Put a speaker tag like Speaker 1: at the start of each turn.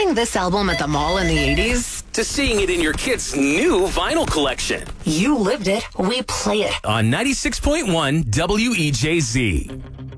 Speaker 1: buying this album at the mall in the 80s
Speaker 2: to seeing it in your kid's new vinyl collection.
Speaker 1: You lived it. We play it.
Speaker 2: On 96.1 WEJZ.